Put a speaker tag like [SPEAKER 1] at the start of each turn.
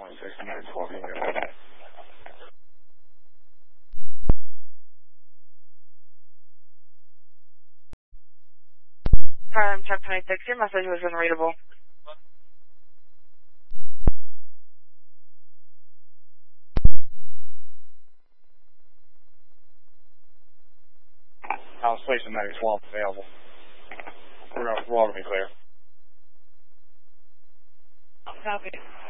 [SPEAKER 1] 26 minutes, 12 minutes.
[SPEAKER 2] Type 26, your message was unreadable.
[SPEAKER 1] Station 91 available. We're all going to be clear.
[SPEAKER 2] Copy.